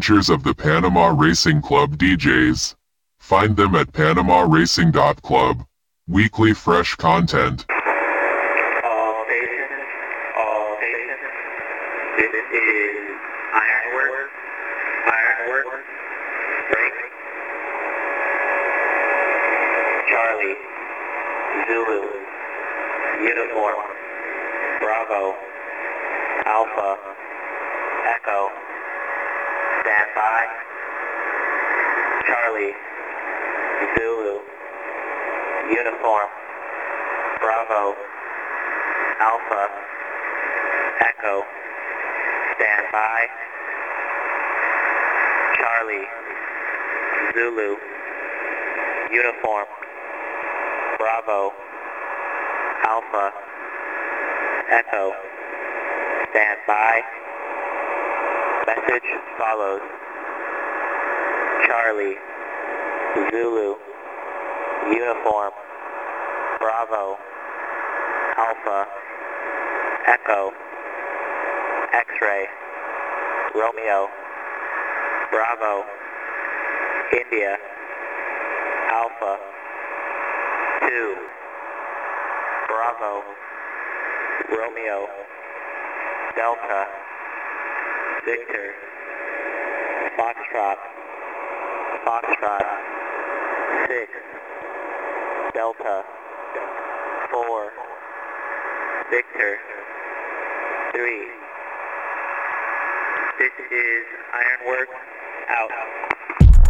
adventures of the Panama Racing Club DJs. Find them at PanamaRacing.club. Weekly fresh content. All stations, all stations. This is Ironworks, break. Charlie, Zulu, Uniform, Bravo, Alpha, Echo, stand by. Charlie, Zulu, Uniform, Bravo, Alpha, Echo, stand by. Charlie, Zulu, Uniform, Bravo, Alpha, Echo, stand by. Message follows. Charlie, Zulu, Uniform, Bravo, Alpha, Echo, X-Ray, Romeo, Bravo, India, Alpha, 2, Bravo, Romeo, Delta, Victor, Foxtrot, 6, Delta, 4, Victor, 3. This is Ironworks, out.